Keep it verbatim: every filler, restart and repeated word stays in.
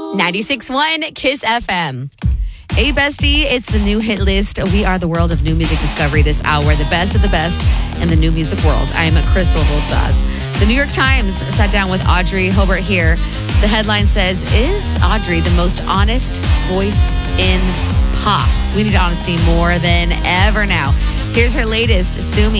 ninety-six point one Kiss F M. Hey, bestie, it's the new hit list. We are the world of new music discovery this hour, the best of the best in the new music world. I'm Crystal Rosas. The New York Times sat down with Audrey Hobart here. The headline says, is Audrey the most honest voice in pop? We need honesty more than ever now. Here's her latest, Sue Me.